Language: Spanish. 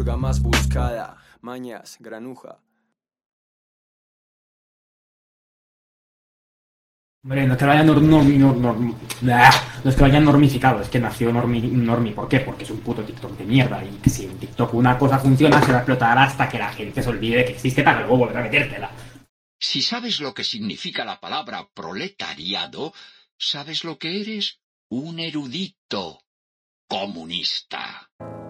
más buscada, mañas, granuja. Hombre, no es que lo hayan no es que lo hayan normificado, es que nació normi. ¿Por qué? Porque es un puto TikTok de mierda. Y que si en TikTok una cosa funciona, se va a explotar hasta que la gente se olvide que existe para luego volver a metértela. Si sabes lo que significa la palabra proletariado, sabes lo que eres: un erudito comunista.